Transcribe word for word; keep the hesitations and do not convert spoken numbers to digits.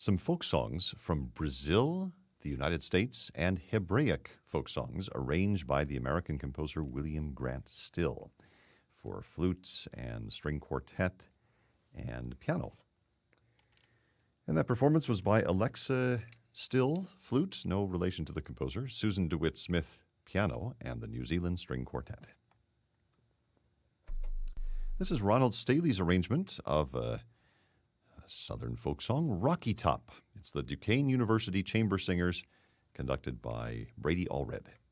Some folk songs from Brazil, the United States, and Hebraic folk songs arranged by the American composer William Grant Still for flute and string quartet and piano. And that performance was by Alexa Still, flute, no relation to the composer, Susan DeWitt Smith, piano, and the New Zealand String Quartet. This is Ronald Staley's arrangement of a, a southern folk song, Rocky Top. It's the Duquesne University Chamber Singers, conducted by Brady Allred.